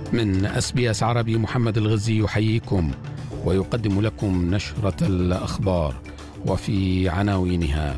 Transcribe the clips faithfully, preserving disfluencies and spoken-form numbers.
من اس بي اس عربي، محمد الغزي يحييكم ويقدم لكم نشرة الأخبار، وفي عناوينها: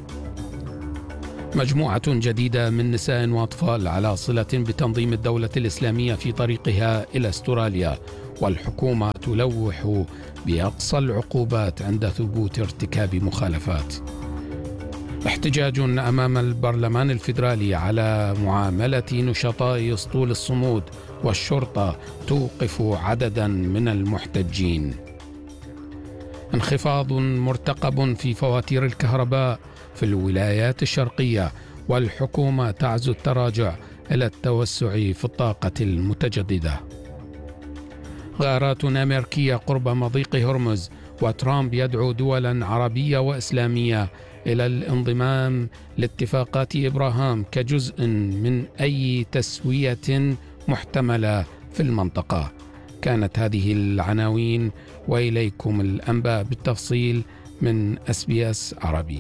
مجموعة جديدة من نساء وأطفال على صلة بتنظيم الدولة الإسلامية في طريقها إلى أستراليا، والحكومة تلوح بأقصى العقوبات عند ثبوت ارتكاب مخالفات. احتجاج أمام البرلمان الفيدرالي على معاملة نشطاء أسطول الصمود، والشرطة توقف عددا من المحتجين. انخفاض مرتقب في فواتير الكهرباء في الولايات الشرقية، والحكومة تعزو التراجع إلى التوسع في الطاقة المتجددة. غارات أمريكية قرب مضيق هرمز، وترامب يدعو دولا عربية وإسلامية إلى الانضمام لاتفاقات إبراهام كجزء من أي تسوية محتملة في المنطقة. كانت هذه العناوين، وإليكم الأنباء بالتفصيل من اس بي اس عربي.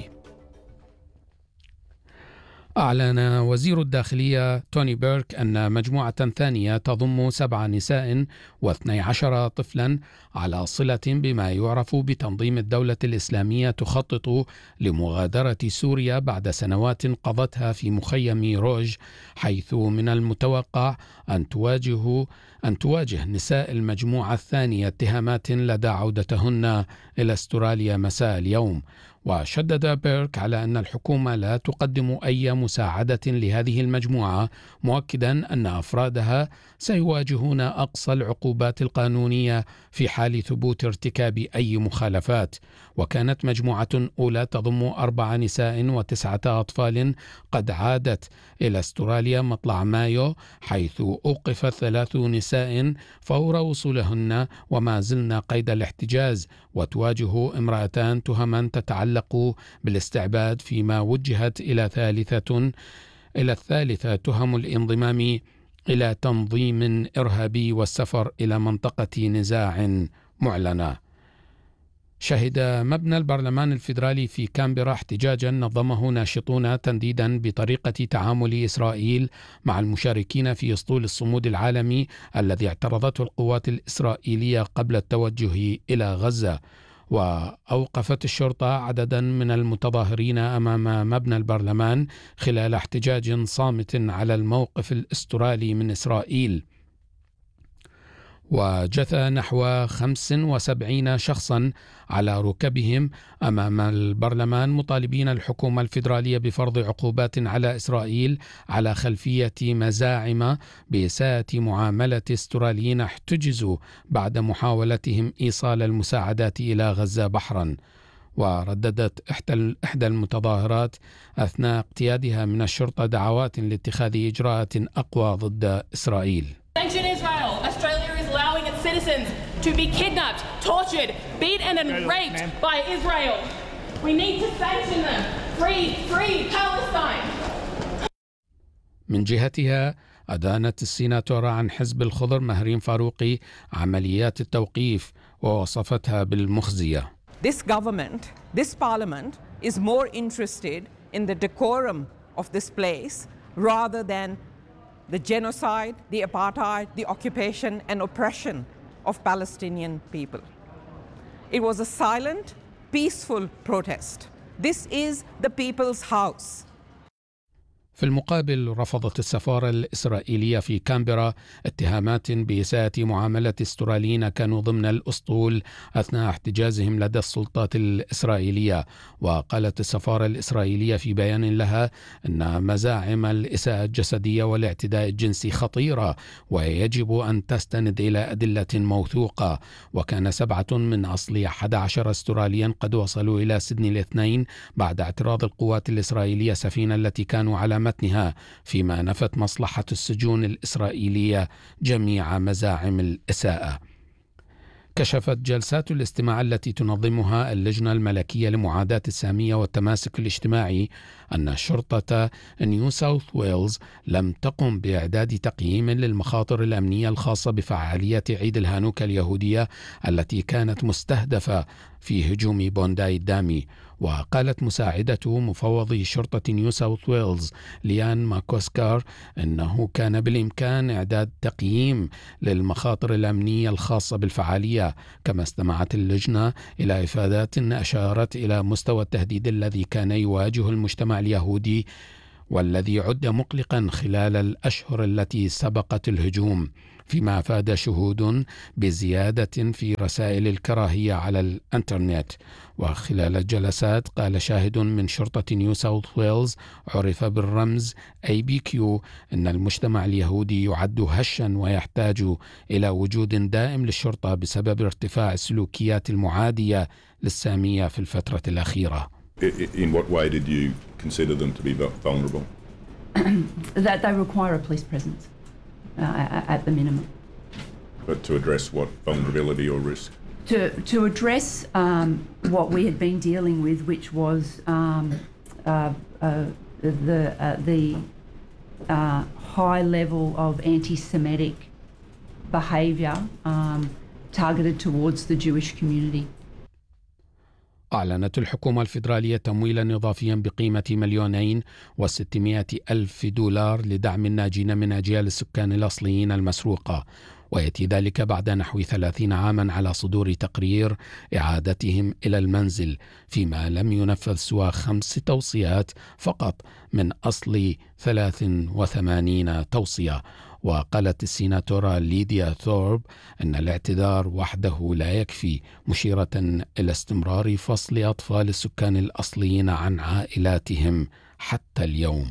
أعلن وزير الداخلية توني بيرك أن مجموعة ثانية تضم سبع نساء واثني عشر طفلا على صلة بما يعرف بتنظيم الدولة الإسلامية تخطط لمغادرة سوريا بعد سنوات قضتها في مخيم روج، حيث من المتوقع أن تواجه أن تواجه نساء المجموعة الثانية اتهامات لدى عودتهن إلى أستراليا مساء اليوم. وشدد بيرك على أن الحكومة لا تقدم أي مساعدة لهذه المجموعة، مؤكدا أن أفرادها سيواجهون أقصى العقوبات القانونية في حال ثبوت ارتكاب أي مخالفات. وكانت مجموعة أولى تضم أربع نساء وتسعة أطفال قد عادت إلى أستراليا مطلع مايو، حيث أوقفت ثلاث نساء فور وصولهن وما زلن قيد الاحتجاز، وتواجه امرأتان تهما تتعلق بالاستعباد، فيما وجهت إلى ثالثة إلى الثالثة تهم الانضمام إلى تنظيم إرهابي والسفر إلى منطقة نزاع معلنة. شهد مبنى البرلمان الفيدرالي في كامبرا احتجاجا نظمه ناشطون تنديدا بطريقة تعامل إسرائيل مع المشاركين في أسطول الصمود العالمي الذي اعترضته القوات الإسرائيلية قبل التوجه إلى غزة. وأوقفت الشرطة عددا من المتظاهرين أمام مبنى البرلمان خلال احتجاج صامت على الموقف الأسترالي من إسرائيل. وجثى نحو خمس وسبعين شخصا على ركبهم أمام البرلمان مطالبين الحكومة الفيدرالية بفرض عقوبات على إسرائيل على خلفية مزاعم بإساءة معاملة استراليين احتجزوا بعد محاولتهم إيصال المساعدات إلى غزة بحرا. ورددت إحدى المتظاهرات أثناء اقتيادها من الشرطة دعوات لاتخاذ إجراءات أقوى ضد إسرائيل. Allowing its citizens to be kidnapped, tortured, beaten and raped by Israel. We need to sanction them. Free, free Palestine. من جهتها أدانت السيناتورة عن حزب الخضر مهرين فاروقي عمليات التوقيف ووصفتها بالمخزية. This government, this parliament is more interested in the decorum of this place rather than the genocide, the apartheid, the occupation and oppression of Palestinian people. It was a silent, peaceful protest. This is the people's house. في المقابل، رفضت السفارة الإسرائيلية في كامبرا اتهامات بإساءة معاملة استراليين كانوا ضمن الأسطول أثناء احتجازهم لدى السلطات الإسرائيلية. وقالت السفارة الإسرائيلية في بيان لها أن مزاعم الإساءة الجسدية والاعتداء الجنسي خطيرة ويجب أن تستند إلى أدلة موثوقة. وكان سبعة من أصل أحد عشر استراليا قد وصلوا إلى سيدني الاثنين بعد اعتراض القوات الإسرائيلية السفينة التي كانوا على متنها، فيما نفت مصلحة السجون الإسرائيلية جميع مزاعم الإساءة. كشفت جلسات الاستماع التي تنظمها اللجنة الملكية لمعاداة السامية والتماسك الاجتماعي أن شرطة نيو ساوث ويلز لم تقم بإعداد تقييم للمخاطر الأمنية الخاصة بفعالية عيد الهانوكا اليهودية التي كانت مستهدفة في هجوم بونداي الدامي. وقالت مساعدة مفوض شرطة نيو ساوث ويلز ليان ماكوسكار أنه كان بالإمكان إعداد تقييم للمخاطر الأمنية الخاصة بالفعالية، كما استمعت اللجنة إلى إفادات أشارت إلى مستوى التهديد الذي كان يواجه المجتمع اليهودي والذي عد مقلقا خلال الأشهر التي سبقت الهجوم، فيما أفاد شهود بزيادة في رسائل الكراهية على الإنترنت. وخلال الجلسات قال شاهد من شرطة نيو ساوث ويلز عرف بالرمز إيه بي كيو أن المجتمع اليهودي يعد هشا ويحتاج إلى وجود دائم للشرطة بسبب ارتفاع السلوكيات المعادية للسامية في الفترة الأخيرة. In what way did you consider them to be vulnerable? That they require a police presence uh, at the minimum. But to address what vulnerability or risk? To to address um, what we had been dealing with, which was um, uh, uh, the uh, the uh, high level of anti-Semitic behaviour um, targeted towards the Jewish community. أعلنت الحكومة الفيدرالية تمويلا إضافيا بقيمة مليونين وستمائة ألف دولار لدعم الناجين من أجيال السكان الأصليين المسروقة، ويأتي ذلك بعد نحو ثلاثين عاما على صدور تقرير إعادتهم إلى المنزل، فيما لم ينفذ سوى خمس توصيات فقط من أصل ثلاث وثمانين توصية. وقالت السيناتورة ليديا ثورب أن الاعتذار وحده لا يكفي، مشيرة إلى استمرار فصل أطفال السكان الأصليين عن عائلاتهم حتى اليوم.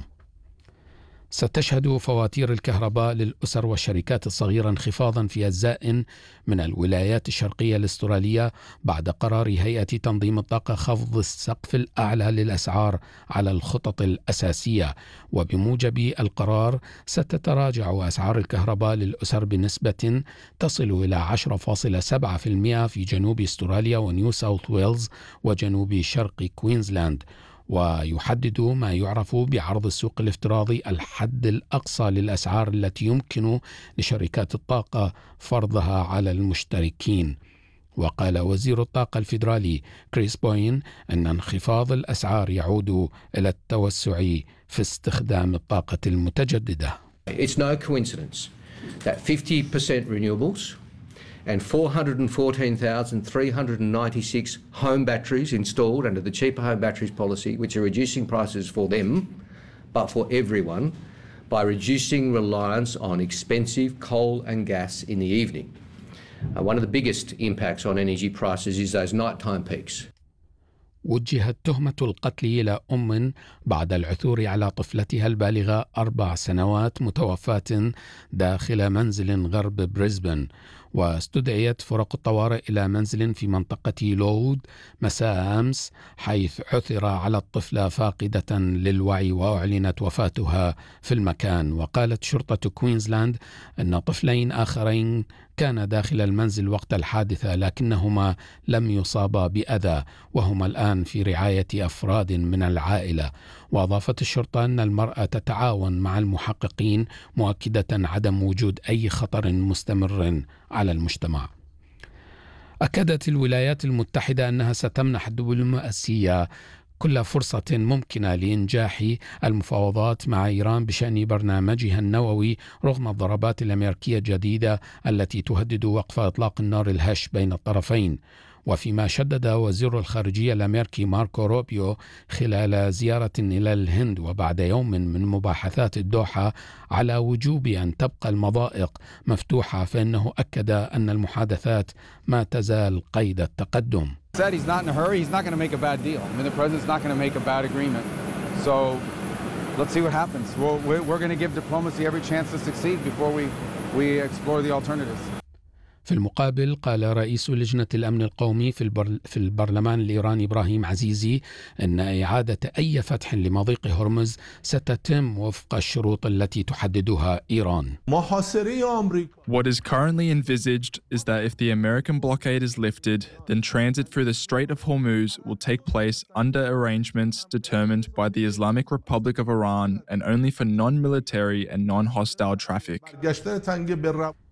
ستشهد فواتير الكهرباء للأسر والشركات الصغيرة انخفاضا في أجزاء من الولايات الشرقية الأسترالية بعد قرار هيئة تنظيم الطاقة خفض السقف الأعلى للأسعار على الخطط الأساسية. وبموجب القرار ستتراجع أسعار الكهرباء للأسر بنسبة تصل إلى عشرة فاصلة سبعة بالمئة في جنوب أستراليا ونيو ساوث ويلز وجنوب شرق كوينزلاند. ويحدد ما يعرف بعرض السوق الافتراضي الحد الأقصى للأسعار التي يمكن لشركات الطاقة فرضها على المشتركين. وقال وزير الطاقة الفيدرالي كريس بوين أن انخفاض الأسعار يعود إلى التوسع في استخدام الطاقة المتجددة. It's no coincidence that fifty percent renewables and four hundred fourteen thousand three hundred ninety-six home batteries installed under the cheaper home batteries policy, which are reducing prices for them, but for everyone, by reducing reliance on expensive coal and gas in the evening. Uh, one of the biggest impacts on energy prices is those nighttime peaks. وجهت تهمة القتل إلى أم بعد العثور على طفلتها البالغة أربع سنوات متوفاة داخل منزل غرب بريسبن. واستدعيت فرق الطوارئ إلى منزل في منطقة لود مساء أمس، حيث عثر على الطفلة فاقدة للوعي وأعلنت وفاتها في المكان. وقالت شرطة كوينزلاند أن طفلين آخرين كان داخل المنزل وقت الحادثة لكنهما لم يصابا بأذى، وهما الآن في رعاية أفراد من العائلة. وأضافت الشرطة أن المرأة تتعاون مع المحققين مؤكدة عدم وجود أي خطر مستمر على المجتمع. أكدت الولايات المتحدة أنها ستمنح الدبلوماسية كل فرصة ممكنة لإنجاح المفاوضات مع إيران بشأن برنامجها النووي رغم الضربات الأمريكية الجديدة التي تهدد وقف إطلاق النار الهش بين الطرفين. وفيما شدد وزير الخارجية الأمريكي ماركو روبيو خلال زيارة إلى الهند وبعد يوم من مباحثات الدوحة على وجوب أن تبقى المضائق مفتوحة، فإنه أكد أن المحادثات ما تزال قيد التقدم. Said he's not in a hurry. He's not going to make a bad deal. I mean, the president's not going to make a bad agreement. So let's see what happens. We'll, we're we're going to give diplomacy every chance to succeed before we we explore the alternatives. في المقابل قال رئيس لجنة الأمن القومي في, البر... في البرلمان الإيراني إبراهيم عزيزي أن إعادة أي فتح لمضيق هرمز ستتم وفق الشروط التي تحددها إيران. What is currently envisaged is that if the American blockade is lifted, then transit through the Strait of Hormuz will take place under arrangements determined by the Islamic Republic of Iran and only for non-military and non-hostile traffic.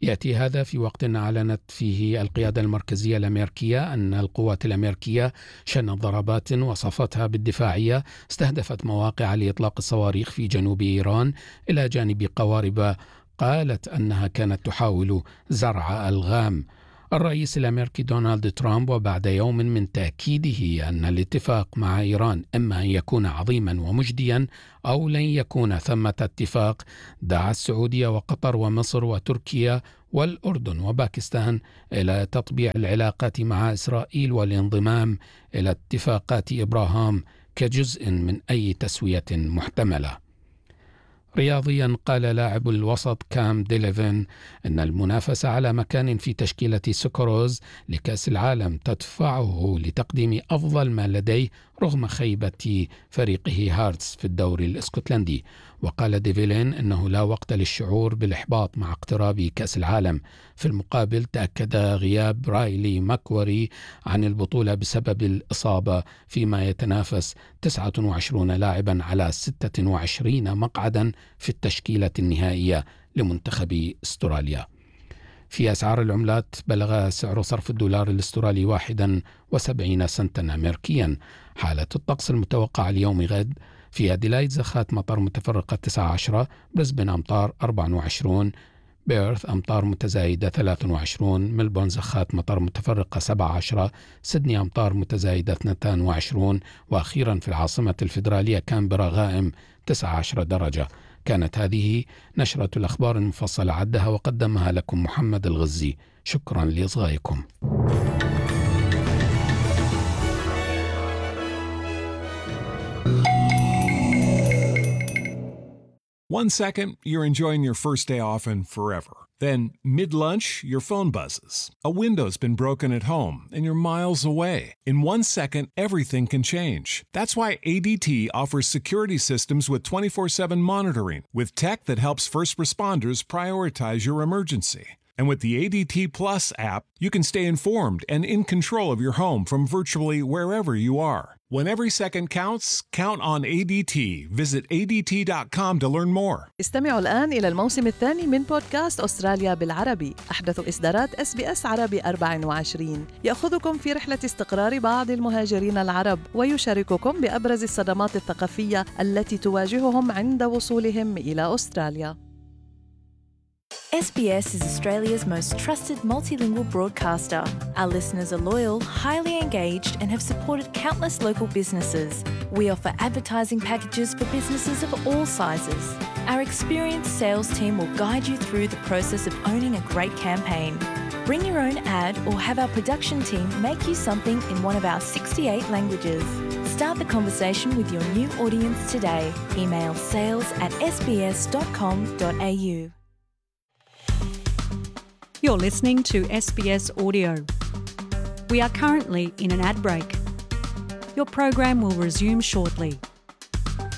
يأتي هذا في وقت أعلنت فيه القيادة المركزية الأمريكية أن القوات الأمريكية شنت ضربات وصفتها بالدفاعية استهدفت مواقع لإطلاق الصواريخ في جنوب إيران إلى جانب قوارب قالت أنها كانت تحاول زرع ألغام. الرئيس الأمريكي دونالد ترامب وبعد يوم من تأكيده أن الاتفاق مع إيران إما أن يكون عظيما ومجديا أو لن يكون ثمة اتفاق، دعا السعودية وقطر ومصر وتركيا والأردن وباكستان إلى تطبيع العلاقات مع إسرائيل والانضمام إلى اتفاقات إبراهام كجزء من أي تسوية محتملة. رياضيا، قال لاعب الوسط كام ديليفين أن المنافسة على مكان في تشكيلة سكروز لكأس العالم تدفعه لتقديم أفضل ما لديه رغم خيبة فريقه هارتس في الدوري الاسكتلندي. وقال ديفيلين أنه لا وقت للشعور بالإحباط مع اقتراب كأس العالم. في المقابل تأكد غياب رايلي ماكوري عن البطولة بسبب الإصابة، فيما يتنافس تسعة وعشرين لاعبا على ستة وعشرين مقعدا في التشكيلة النهائية لمنتخب استراليا. في أسعار العملات، بلغ سعر صرف الدولار الاسترالي واحدا وسبعين سنتا أمريكيا. حالة الطقس المتوقعة اليوم غد: في أديلايد زخات مطر متفرقة تسعة عشر، بريسبن أمطار أربعة وعشرين، بيرث أمطار متزايدة ثلاثة وعشرين، ملبورن زخات مطر متفرقة سبعة عشر، سيدني أمطار متزايدة اثنين وعشرين، وأخيرا في العاصمة الفيدرالية كامبرا غائم تسعة عشر درجة. كانت هذه نشرة الأخبار المفصلة، عدها وقدمها لكم محمد الغزي. شكرا لإصغائكم. One second, you're enjoying your first day off and forever. Then, mid-lunch, your phone buzzes. A window's been broken at home and you're miles away. In one second, everything can change. That's why A D T offers security systems with twenty-four seven monitoring, with tech that helps first responders prioritize your emergency. And with the A D T Plus app, you can stay informed and in control of your home from virtually wherever you are. When every second counts, count on A D T. Visit A D T dot com to learn more. استمعوا الآن إلى الموسم الثاني من بودكاست أستراليا بالعربي، أحدث إصدارات إس بي إس عربي أربعة وعشرين، يأخذكم في رحلة استقرار بعض المهاجرين العرب ويشارككم بأبرز الصدمات الثقافية التي تواجههم عند وصولهم إلى أستراليا. S B S is Australia's most trusted multilingual broadcaster. Our listeners are loyal, highly engaged, and have supported countless local businesses. We offer advertising packages for businesses of all sizes. Our experienced sales team will guide you through the process of owning a great campaign. Bring your own ad or have our production team make you something in one of our sixty-eight languages. Start the conversation with your new audience today. Email sales at s b s dot com dot a u. You're listening to S B S Audio. We are currently in an ad break. Your program will resume shortly.